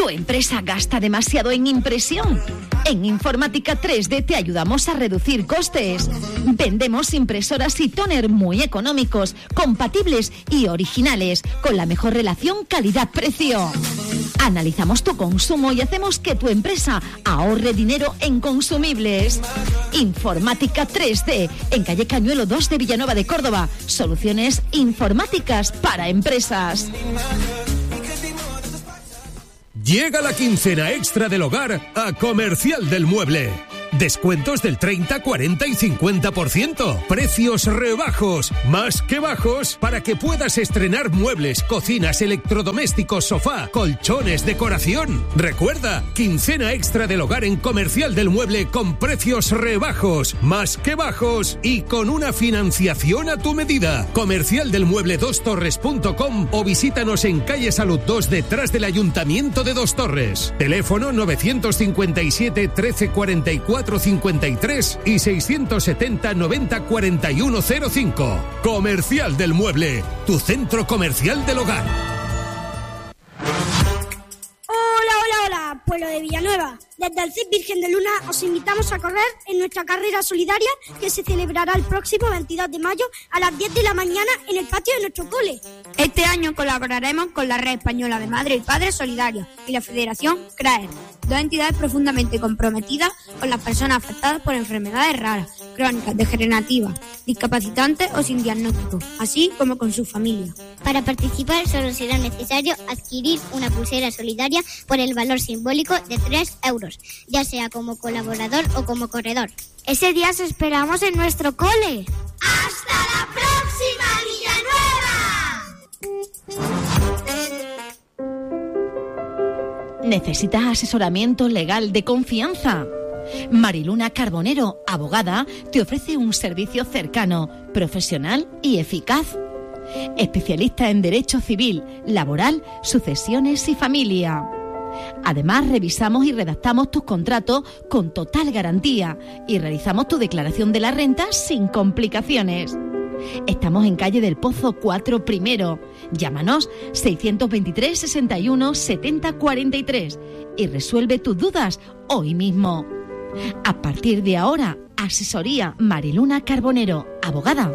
¿Tu empresa gasta demasiado en impresión? En Informática 3D te ayudamos a reducir costes. Vendemos impresoras y tóner muy económicos, compatibles y originales, con la mejor relación calidad-precio. Analizamos tu consumo y hacemos que tu empresa ahorre dinero en consumibles. Informática 3D, en calle Cañuelo 2 de Villanueva de Córdoba. Soluciones informáticas para empresas. Llega la quincena extra del hogar a Comercial del Mueble. Descuentos del 30, 40 y 50%. Precios rebajos, más que bajos, para que puedas estrenar muebles, cocinas, electrodomésticos, sofá, colchones, decoración. Recuerda, quincena extra del hogar en Comercial del Mueble con precios rebajos, más que bajos y con una financiación a tu medida. Comercialdelmueble2torres.com o visítanos en calle Salud 2 detrás del Ayuntamiento de Dos Torres. Teléfono 957 13 44 53 y 670 90 41 05. Comercial del Mueble, tu centro comercial del hogar. Hola, pueblo de Villanueva. Desde el CIP Virgen de Luna os invitamos a correr en nuestra carrera solidaria que se celebrará el próximo 22 de mayo a las 10 de la mañana en el patio de nuestro cole. Este año colaboraremos con la Red Española de Madres y Padres Solidarios y la Federación CRAER, dos entidades profundamente comprometidas con las personas afectadas por enfermedades raras, crónicas, degenerativas, discapacitantes o sin diagnóstico, así como con su familia. Para participar solo será necesario adquirir una pulsera solidaria por el valor simbólico de 3 euros, ya sea como colaborador o como corredor. Ese día os esperamos en nuestro cole. ¡Hasta la próxima, Villanueva! ¿Necesitas asesoramiento legal de confianza? Mariluna Carbonero, abogada, te ofrece un servicio cercano, profesional y eficaz. Especialista en Derecho Civil, Laboral, Sucesiones y Familia. Además, revisamos y redactamos tus contratos con total garantía y realizamos tu declaración de la renta sin complicaciones. Estamos en calle del Pozo 4 Primero. Llámanos 623 61 70 43 y resuelve tus dudas hoy mismo. A partir de ahora, asesoría Mariluna Carbonero, abogada.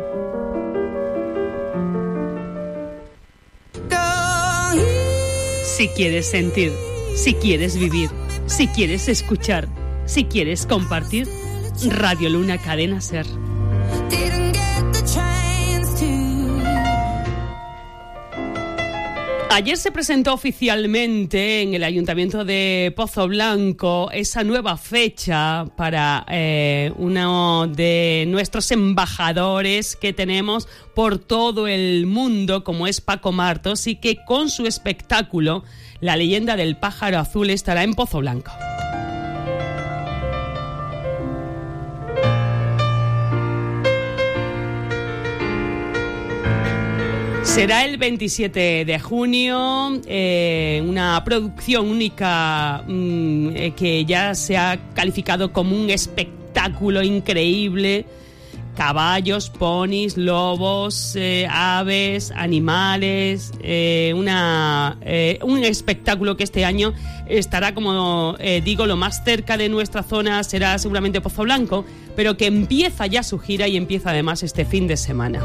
Si quieres sentir, si quieres vivir, si quieres escuchar, si quieres compartir, Radio Luna Cadena Ser. Ayer se presentó oficialmente en el Ayuntamiento de Pozo Blanco esa nueva fecha para uno de nuestros embajadores que tenemos por todo el mundo, como es Paco Martos, y que con su espectáculo La leyenda del pájaro azul estará en Pozo Blanco. Será el 27 de junio, una producción única que ya se ha calificado como un espectáculo increíble. Caballos, ponis, lobos, aves, animales, un espectáculo que este año estará, como digo, lo más cerca de nuestra zona será seguramente Pozo Blanco, pero que empieza ya su gira y empieza además este fin de semana.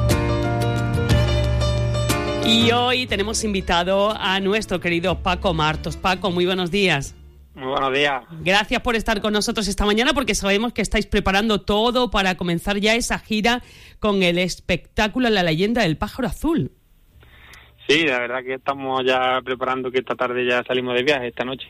Y hoy tenemos invitado a nuestro querido Paco Martos. Paco, muy buenos días. Muy buenos días. Gracias por estar con nosotros esta mañana, porque sabemos que estáis preparando todo para comenzar ya esa gira con el espectáculo La leyenda del pájaro azul. Sí, la verdad que estamos ya preparando que esta tarde ya salimos de viaje, esta noche.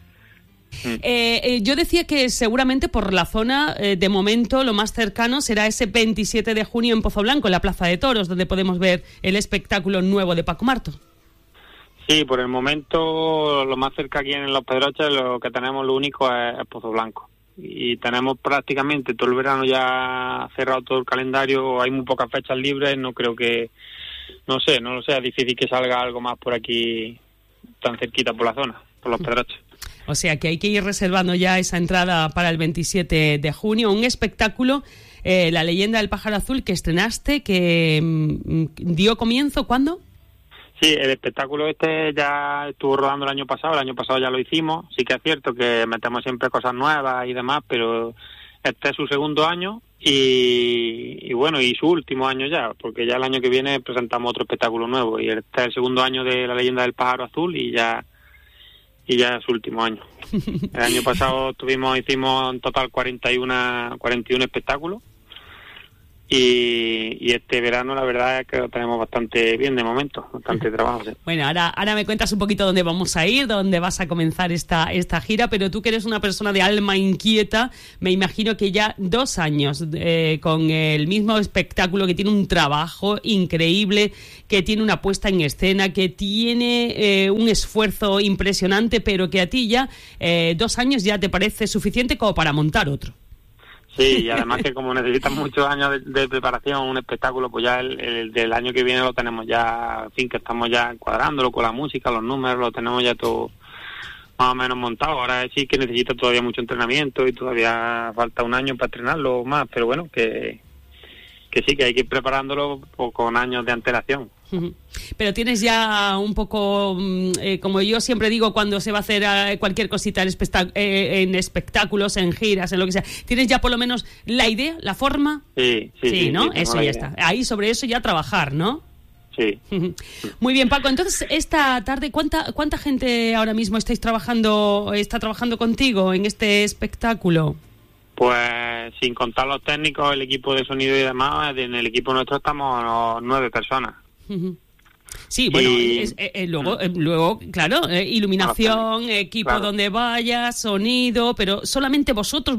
Yo decía que seguramente por la zona, de momento, lo más cercano será ese 27 de junio en Pozo Blanco, en la Plaza de Toros, donde podemos ver el espectáculo nuevo de Paco Martos. Sí, por el momento lo más cerca aquí en Los Pedroches, lo que tenemos lo único es Pozo Blanco. Y tenemos prácticamente todo el verano ya cerrado todo el calendario, hay muy pocas fechas libres, no creo que, no lo sé, es difícil que salga algo más por aquí tan cerquita por la zona, por Los Pedroches. O sea que hay que ir reservando ya esa entrada para el 27 de junio, un espectáculo, La leyenda del pájaro azul, que estrenaste, que dio comienzo, ¿cuándo? Sí, el espectáculo ya estuvo rodando el año pasado ya lo hicimos. Sí que es cierto que metemos siempre cosas nuevas y demás, pero este es su segundo año y bueno, y su último año ya, porque ya el año que viene presentamos otro espectáculo nuevo y este es el segundo año de La leyenda del pájaro azul y ya es su último año. El año pasado hicimos en total 41 espectáculos. Y este verano la verdad es que lo tenemos bastante bien de momento, bastante trabajo. Sí. Bueno, ahora me cuentas un poquito dónde vamos a ir, dónde vas a comenzar esta gira, pero tú que eres una persona de alma inquieta, me imagino que ya 2 años con el mismo espectáculo, que tiene un trabajo increíble, que tiene una puesta en escena, que tiene un esfuerzo impresionante, pero que a ti ya 2 años ya te parece suficiente como para montar otro. Sí, y además que como necesitan muchos años de preparación, un espectáculo, pues ya el del año que viene lo tenemos ya, en fin, que estamos ya encuadrándolo con la música, los números, lo tenemos ya todo más o menos montado. Ahora sí que necesita todavía mucho entrenamiento y todavía falta un año para estrenarlo más, pero bueno, que sí, que hay que ir preparándolo con años de antelación. Pero tienes ya un poco, como yo siempre digo cuando se va a hacer cualquier cosita en espectáculos, en giras, en lo que sea, ¿tienes ya por lo menos la idea, la forma? Sí, ¿no? Sí, eso ya está. Ahí sobre eso ya trabajar, ¿no? Sí. Muy bien, Paco. Entonces, esta tarde, ¿cuánta gente ahora mismo está trabajando contigo en este espectáculo? Pues sin contar los técnicos, el equipo de sonido y demás, en el equipo nuestro estamos 9 personas. Sí, bueno, luego, claro, iluminación, equipo claro. Donde vayas, sonido, pero solamente vosotros,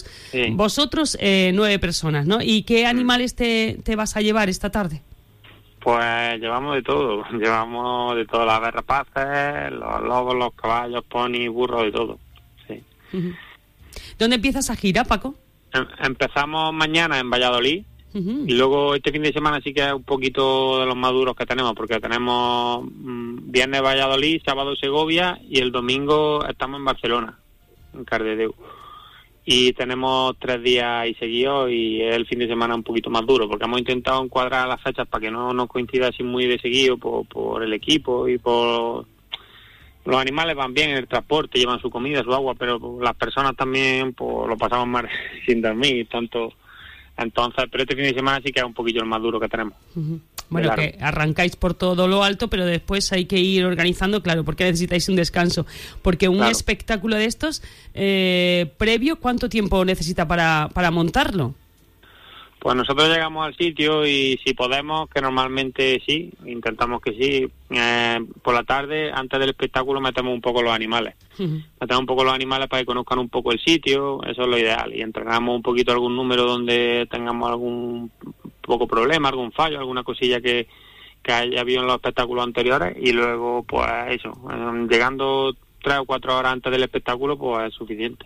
9 personas, ¿no? ¿Y qué animales te vas a llevar esta tarde? Pues llevamos de todo, las aves rapaces, los lobos, los caballos, ponis, burros, de todo, sí. ¿Dónde empiezas a girar, Paco? Empezamos mañana en Valladolid. Y luego este fin de semana sí que es un poquito de los más duros que tenemos, porque tenemos viernes Valladolid, sábado Segovia y el domingo estamos en Barcelona, en Cardedeu. Y tenemos 3 días ahí seguidos y es el fin de semana un poquito más duro, porque hemos intentado encuadrar las fechas para que no nos coincida así muy de seguido por el equipo y por... Los animales van bien en el transporte, llevan su comida, su agua, pero las personas también pues lo pasamos mal sin dormir, tanto... Entonces, pero este fin de semana sí que es un poquillo el más duro que tenemos. Bueno, claro. Que arrancáis por todo lo alto, pero después hay que ir organizando, claro, porque necesitáis un descanso. Porque un espectáculo de estos, previo, ¿cuánto tiempo necesita para montarlo? Pues nosotros llegamos al sitio y si podemos, que normalmente sí, intentamos que sí, por la tarde, antes del espectáculo, metemos un poco los animales. Metemos un poco los animales para que conozcan un poco el sitio, eso es lo ideal. Y entrenamos un poquito algún número donde tengamos algún poco problema, algún fallo, alguna cosilla que haya habido en los espectáculos anteriores. Y luego, pues eso, llegando 3 o 4 horas antes del espectáculo, pues es suficiente.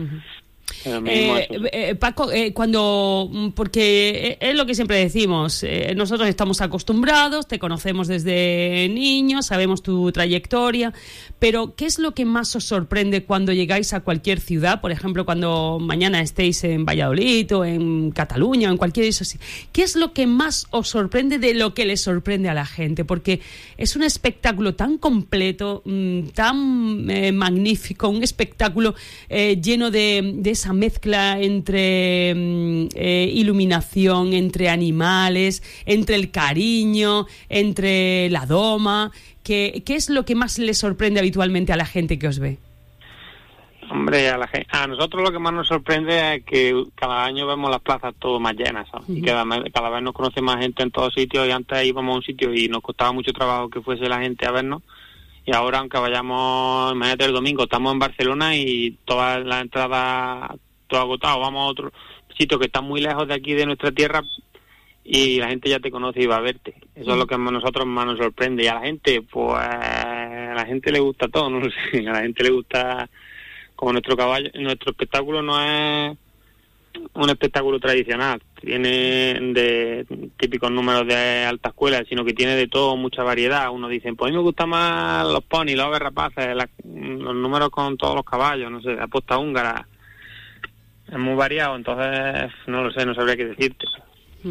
Paco, porque es lo que siempre decimos, nosotros estamos acostumbrados, te conocemos desde niños, sabemos tu trayectoria, pero ¿qué es lo que más os sorprende cuando llegáis a cualquier ciudad? Por ejemplo, cuando mañana estéis en Valladolid o en Cataluña o en cualquier de esos. ¿Qué es lo que más os sorprende de lo que les sorprende a la gente? Porque es un espectáculo tan completo, tan magnífico, un espectáculo lleno de esa mezcla entre iluminación, entre animales, entre el cariño, entre la doma. ¿Qué es lo que más le sorprende habitualmente a la gente que os ve? Hombre, a nosotros lo que más nos sorprende es que cada año vemos las plazas todo más llenas, ¿sabes? Y cada vez nos conoce más gente en todos sitios, y antes íbamos a un sitio y nos costaba mucho trabajo que fuese la gente a vernos, y ahora aunque vayamos, imagínate el domingo, estamos en Barcelona y todas las entradas, todo agotado, vamos a otro sitio que está muy lejos de aquí, de nuestra tierra, y la gente ya te conoce y va a verte. Eso es lo que a nosotros más nos sorprende. Y a la gente, pues, a la gente le gusta todo, no sé, a la gente le gusta, como nuestro espectáculo no es un espectáculo tradicional, tiene de típicos números de alta escuela, sino que tiene de todo, mucha variedad. Uno dice, pues a mí me gustan más los ponis, los aves rapaces, los números con todos los caballos, no sé, aposta húngara. Es muy variado, entonces no lo sé, no sabría qué decirte.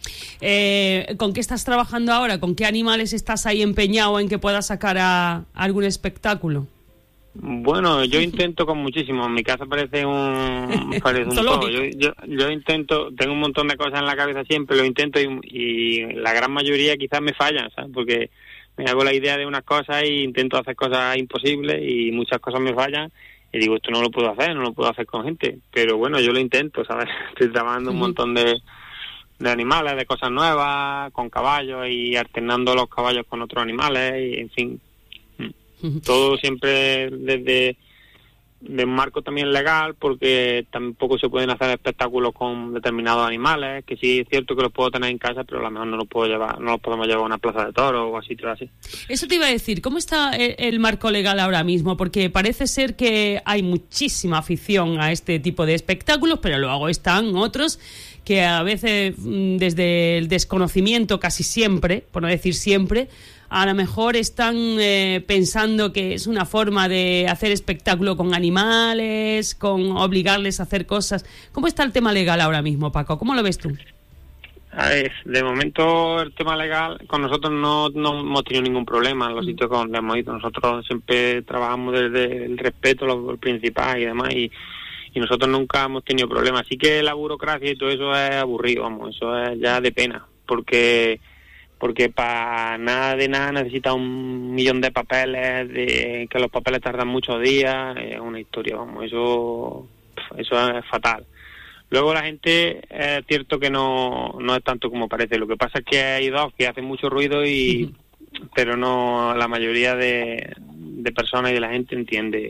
¿Con qué estás trabajando ahora? ¿Con qué animales estás ahí empeñado en que puedas sacar a algún espectáculo? Bueno, yo intento con muchísimo. En mi casa parece un todo. Yo intento, tengo un montón de cosas en la cabeza siempre, lo intento y la gran mayoría quizás me fallan, ¿sabes? Porque me hago la idea de unas cosas y intento hacer cosas imposibles y muchas cosas me fallan y digo, esto no lo puedo hacer con gente. Pero bueno, yo lo intento, ¿sabes? Estoy trabajando un montón de animales, de cosas nuevas, con caballos y alternando los caballos con otros animales y en fin. Todo siempre desde un marco también legal, porque tampoco se pueden hacer espectáculos con determinados animales, que sí es cierto que los puedo tener en casa, pero a lo mejor no los podemos llevar a una plaza de toros o así. Eso te iba a decir, ¿cómo está el marco legal ahora mismo? Porque parece ser que hay muchísima afición a este tipo de espectáculos, pero luego están otros que a veces desde el desconocimiento casi siempre, por no decir siempre, a lo mejor están pensando que es una forma de hacer espectáculo con animales, con obligarles a hacer cosas. ¿Cómo está el tema legal ahora mismo, Paco? ¿Cómo lo ves tú? A ver, de momento el tema legal con nosotros no hemos tenido ningún problema en los sitios donde hemos ido. Nosotros siempre trabajamos desde el respeto, lo principal y demás, y nosotros nunca hemos tenido problemas. Así que la burocracia y todo eso es aburrido, vamos, eso es ya de pena, porque para nada de nada necesita 1.000.000 de papeles, que los papeles tardan muchos días, es una historia, vamos, eso es fatal. Luego la gente, es cierto que no es tanto como parece, lo que pasa es que hay dos que hacen mucho ruido pero no, la mayoría de personas y de la gente entiende,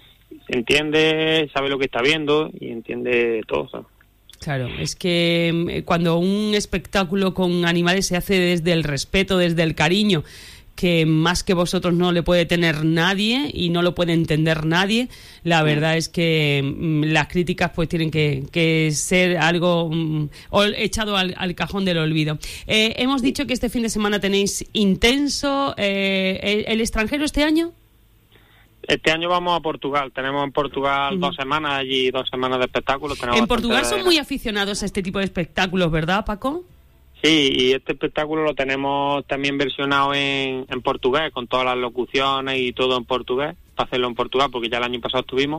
sabe lo que está viendo y entiende todo, ¿sabes? Claro, es que cuando un espectáculo con animales se hace desde el respeto, desde el cariño, que más que vosotros no le puede tener nadie y no lo puede entender nadie, la verdad es que las críticas pues tienen que ser algo echado al cajón del olvido. Hemos dicho que este fin de semana tenéis intenso. ¿El extranjero este año? Este año vamos a Portugal. Tenemos en Portugal 2 semanas, allí 2 semanas de espectáculos. En Portugal son muy aficionados a este tipo de espectáculos, ¿verdad, Paco? Sí, y este espectáculo lo tenemos también versionado en portugués, con todas las locuciones y todo en portugués, para hacerlo en Portugal, porque ya el año pasado estuvimos.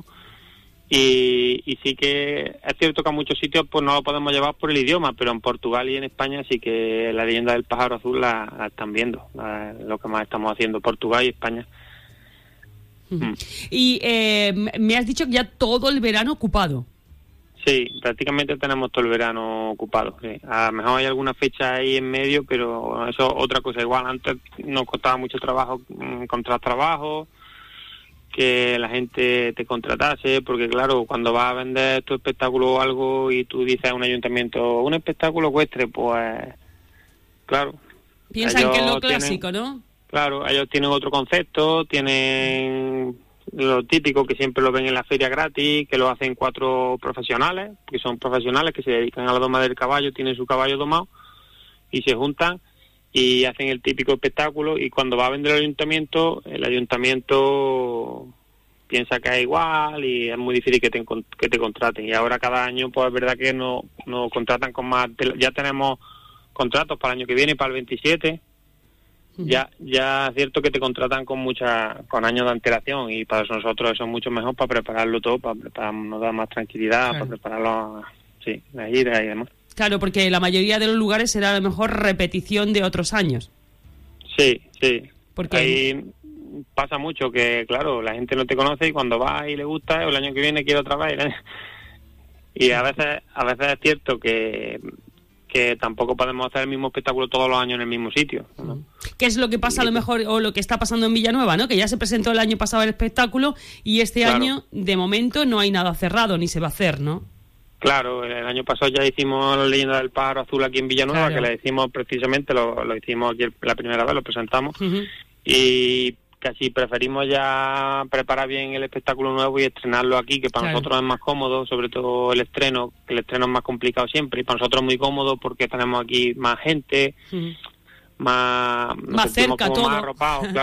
Y sí que es cierto que a muchos sitios pues no lo podemos llevar por el idioma, pero en Portugal y en España sí que la leyenda del pájaro azul la están viendo, lo que más estamos haciendo, Portugal y España. Y me has dicho que ya todo el verano ocupado. Sí, prácticamente tenemos todo el verano ocupado. Sí. A lo mejor hay alguna fecha ahí en medio, pero eso es otra cosa. Igual antes nos costaba mucho trabajo encontrar trabajo, que la gente te contratase, porque claro, cuando vas a vender tu espectáculo o algo y tú dices a un ayuntamiento, un espectáculo ecuestre, pues claro. Piensan que es lo clásico, ¿no? Claro, ellos tienen otro concepto, tienen lo típico que siempre lo ven en la feria gratis, que lo hacen 4 profesionales, que son profesionales que se dedican a la doma del caballo, tienen su caballo domado y se juntan y hacen el típico espectáculo, y cuando va a vender el ayuntamiento piensa que es igual y es muy difícil que te contraten. Y ahora cada año pues es verdad que nos contratan con más, ya tenemos contratos para el año que viene, para el 27. Ya es cierto que te contratan con años de antelación, y para nosotros eso es mucho mejor, para prepararlo todo, para nos dar más tranquilidad, claro. Para prepararlo, sí, las giras y demás. Claro, porque la mayoría de los lugares será a lo mejor repetición de otros años. Sí. Porque ahí pasa mucho que, claro, la gente no te conoce y cuando va y le gusta, el año que viene quiere otra vez. Y a veces es cierto que tampoco podemos hacer el mismo espectáculo todos los años en el mismo sitio, ¿no? ¿Qué es lo que pasa a lo mejor, o lo que está pasando en Villanueva, ¿no? Que ya se presentó el año pasado el espectáculo y este año, de momento, no hay nada cerrado, ni se va a hacer, ¿no? Claro, el año pasado ya hicimos la leyenda del pájaro azul aquí en Villanueva, que la hicimos precisamente, lo hicimos aquí la primera vez, lo presentamos, y casi preferimos ya preparar bien el espectáculo nuevo y estrenarlo aquí, que para nosotros es más cómodo, sobre todo el estreno, que el estreno es más complicado siempre, y para nosotros es muy cómodo porque tenemos aquí más gente, más cerca, todo. Más arropados, claro.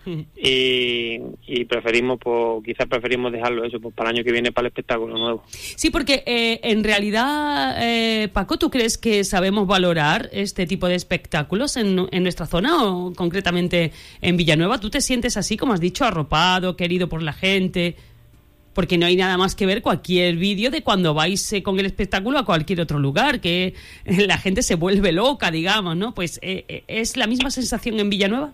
y preferimos, pues, quizás preferimos dejarlo eso, pues, para el año que viene, para el espectáculo nuevo. Sí, porque en realidad, Paco, ¿tú crees que sabemos valorar este tipo de espectáculos en nuestra zona o concretamente en Villanueva? ¿Tú te sientes así, como has dicho, arropado, querido por la gente? Porque no hay nada más que ver cualquier vídeo de cuando vais con el espectáculo a cualquier otro lugar, que la gente se vuelve loca, digamos, ¿no? Pues, ¿es la misma sensación en Villanueva?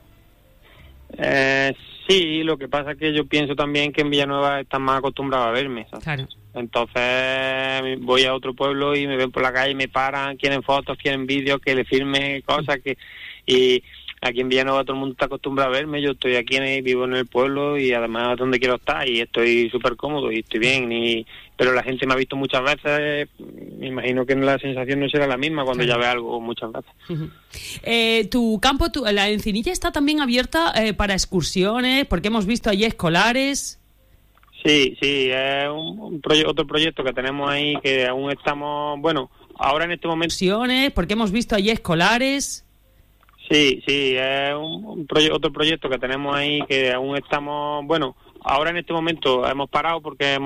Sí, lo que pasa es que yo pienso también que en Villanueva están más acostumbrados a verme, ¿sabes? Claro. Entonces voy a otro pueblo y me ven por la calle, me paran, quieren fotos, quieren vídeos, que le firme cosas, y aquí en Villanueva todo el mundo está acostumbrado a verme. Yo estoy aquí, vivo en el pueblo y además es donde quiero estar y estoy súper cómodo y estoy bien, pero la gente me ha visto muchas veces. Me imagino que la sensación no será la misma cuando ya ve algo muchas veces. Uh-huh. Tu campo, la Encinilla está también abierta para excursiones, porque hemos visto allí escolares. Sí, es otro proyecto que tenemos ahí, que aún estamos, bueno, ahora en este momento... Porque hemos visto allí escolares. Sí, es otro proyecto que tenemos ahí, que aún estamos, bueno, ahora en este momento hemos parado porque